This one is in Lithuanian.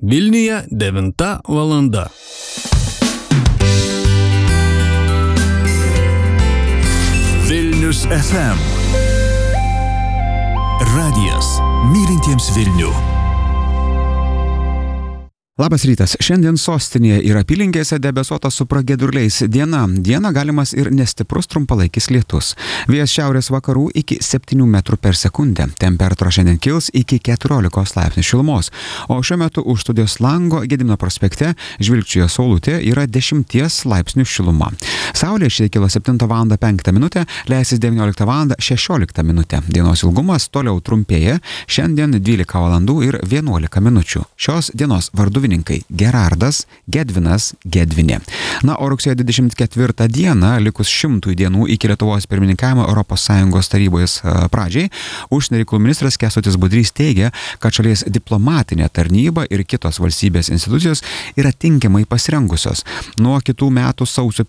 Vilniuje 9 valanda. Vilnius FM. Radijas mylintiems Vilnių. Labas rytas. Šiandien sostinėje ir apylinkėse debesuota su pragiedruliais diena. Dieną galimas ir nestiprus trumpalaikis lietus. Vėjas šiaurės vakarų iki 7 metrų per sekundę. Temperatūra šiandien kils iki 14 laipsnių šilumos. O šiuo metu už studijos lango Gedimino prospekte žvilgčioje saulutė yra 10 laipsnių šiluma. Saulė šiandien kilo 7 val. 5 minutę, leisis 19 val. 16 minutę. Dienos ilgumas toliau trumpėja, šiandien 12 valandų ir 11 minučių. Šios dienos varduvininkai Gerardas, Gedvinas, Gedvinė. Na, o rugsėjo 24 dieną, likus 100 dienų iki Lietuvos pirmininkavimo ES tarybos pradžiai, užsienio reikalų ministras Kęstutis Budrys teigia, kad šalies diplomatinė tarnyba ir kitos valstybės institucijos yra tinkamai pasirengusios. Nuo kitų metų sausio